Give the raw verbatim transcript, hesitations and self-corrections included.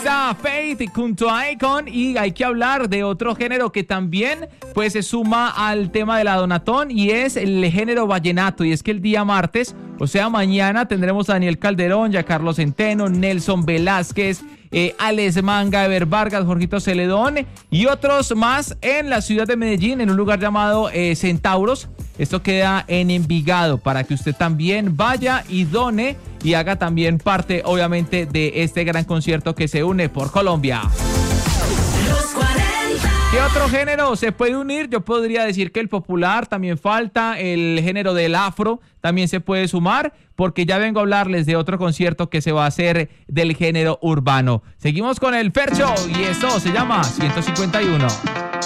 Está Faith junto a Akon y hay que hablar de otro género que también pues se suma al tema de la Donatón y es el género vallenato. Y es que el día martes, o sea mañana, tendremos a Daniel Calderón, ya Carlos Centeno, Nelson Velázquez, eh, Alex Manga, Ever Vargas, Jorgito Celedón y otros más en la ciudad de Medellín, en un lugar llamado eh, Centauros. Esto queda en Envigado para que usted también vaya y done y haga también parte, obviamente, de este gran concierto que se une por Colombia. Los cuarenta. ¿Qué otro género se puede unir? Yo podría decir que el popular también falta, el género del afro también se puede sumar, porque ya vengo a hablarles de otro concierto que se va a hacer del género urbano. Seguimos con el Fercho y esto se llama ciento cincuenta y uno.